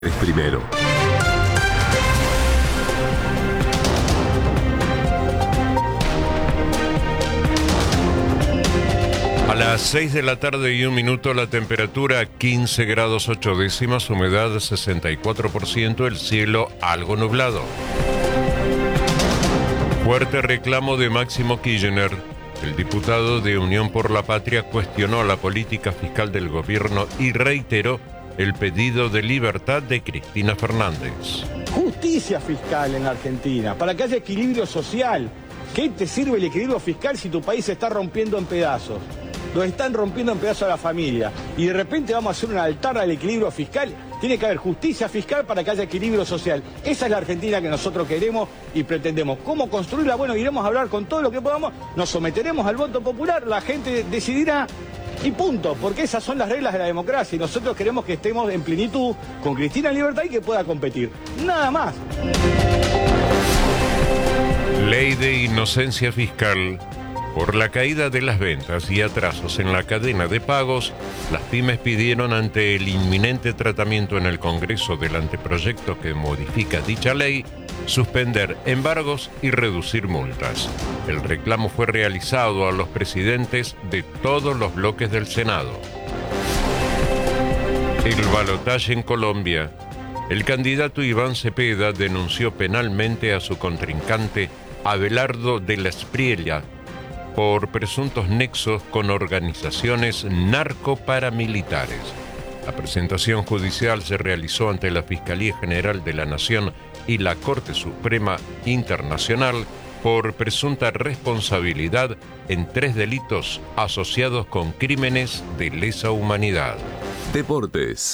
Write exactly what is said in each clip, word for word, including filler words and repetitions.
Es primero. A las seis de la tarde y un minuto, la temperatura quince grados ocho décimas, humedad sesenta y cuatro por ciento, el cielo algo nublado. Fuerte reclamo de Máximo Kirchner. El diputado de Unión por la Patria cuestionó la política fiscal del gobierno y reiteró el pedido de libertad de Cristina Fernández. Justicia fiscal en la Argentina, para que haya equilibrio social. ¿Qué te sirve el equilibrio fiscal si tu país se está rompiendo en pedazos? Nos están rompiendo en pedazos a la familia. Y de repente vamos a hacer un altar al equilibrio fiscal. Tiene que haber justicia fiscal para que haya equilibrio social. Esa es la Argentina que nosotros queremos y pretendemos. ¿Cómo construirla? Bueno, iremos a hablar con todo lo que podamos. Nos someteremos al voto popular. La gente decidirá. Y punto, porque esas son las reglas de la democracia y nosotros queremos que estemos en plenitud con Cristina en libertad y que pueda competir. Nada más. Ley de inocencia fiscal. Por la caída de las ventas y atrasos en la cadena de pagos, las pymes pidieron ante el inminente tratamiento en el Congreso del anteproyecto que modifica dicha ley, suspender embargos y reducir multas. El reclamo fue realizado a los presidentes de todos los bloques del Senado. El balotaje en Colombia. El candidato Iván Cepeda denunció penalmente a su contrincante Abelardo de la Espriella por presuntos nexos con organizaciones narcoparamilitares. La presentación judicial se realizó ante la Fiscalía General de la Nación y la Corte Suprema Internacional por presunta responsabilidad en tres delitos asociados con crímenes de lesa humanidad. Deportes.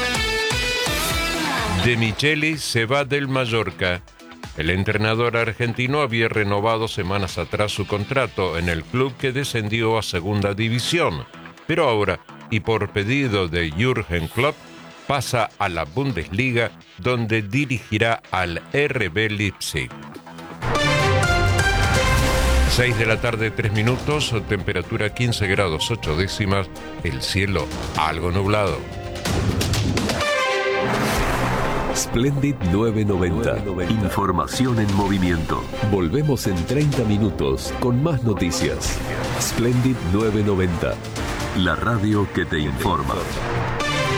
De Micheli se va del Mallorca. El entrenador argentino había renovado semanas atrás su contrato en el club que descendió a Segunda División, pero ahora, y por pedido de Jürgen Klopp, pasa a la Bundesliga, donde dirigirá al R B Leipzig. seis de la tarde, tres minutos, temperatura quince grados ocho décimas, el cielo algo nublado. Splendid nueve noventa. Información en movimiento. Volvemos en treinta minutos con más noticias. Splendid nueve noventa. La radio que te informa.